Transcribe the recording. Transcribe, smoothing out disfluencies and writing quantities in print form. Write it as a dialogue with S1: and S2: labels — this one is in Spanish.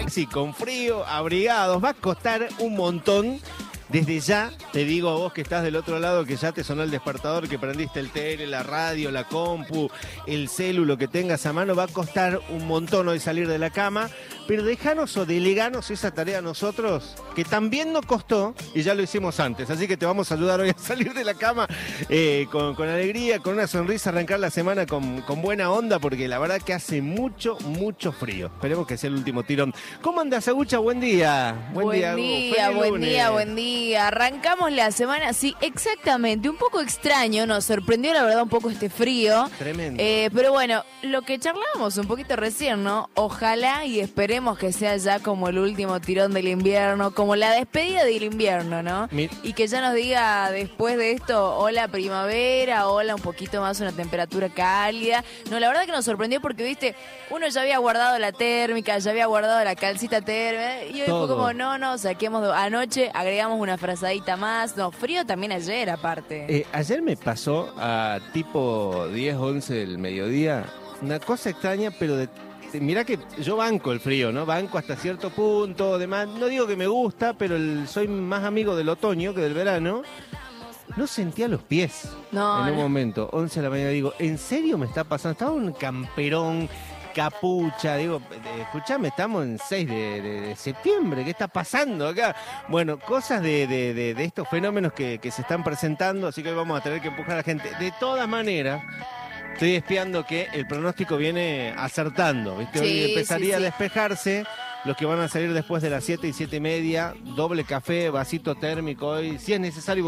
S1: así, con frío, abrigados. Va a costar un montón. Desde ya te digo a vos que estás del otro lado, que ya te sonó el despertador, que prendiste el tele, la radio, la compu, el celu, lo que tengas a mano. Va a costar un montón hoy salir de la cama, pero dejanos o deleganos esa tarea a nosotros, que también nos costó y ya lo hicimos antes. Así que te vamos a ayudar hoy a salir de la cama con alegría, con una sonrisa, arrancar la semana con buena onda, porque la verdad que hace mucho frío. Esperemos que sea el último tirón. ¿Cómo andas, Agucha? Buen día.
S2: Buen día, buen día. Arrancamos la semana, sí, exactamente. Un poco extraño, nos sorprendió la verdad un poco este frío.
S1: Tremendo.
S2: Pero bueno, lo que charlábamos un poquito recién, ¿no? Ojalá y esperemos que sea ya como el último tirón del invierno, como la despedida del invierno, ¿no? Y que ya nos diga después de esto, hola primavera, hola un poquito más una temperatura cálida. No, la verdad que nos sorprendió porque, viste, uno ya había guardado la térmica, ya había guardado la calcita térmica, y hoy fue como, no, saquemos, anoche agregamos una frazadita más. No, frío también ayer aparte.
S1: Ayer me pasó a tipo 10, 11 del mediodía una cosa extraña, pero mirá que yo banco el frío, ¿no? Banco hasta cierto punto, además, no digo que me gusta, pero soy más amigo del otoño que del verano. No sentía los pies en un momento, 11 de la mañana, digo, ¿en serio me está pasando? Estaba un camperón, capucha, digo, escuchame, estamos en 6 de septiembre, ¿qué está pasando acá? Bueno, cosas de estos fenómenos que se están presentando, así que hoy vamos a tener que empujar a la gente. De todas maneras, estoy espiando que el pronóstico viene acertando, ¿viste? Hoy empezaría a despejarse. Los que van a salir después de las 7 y 7:30, doble café, vasito térmico hoy, si es necesario.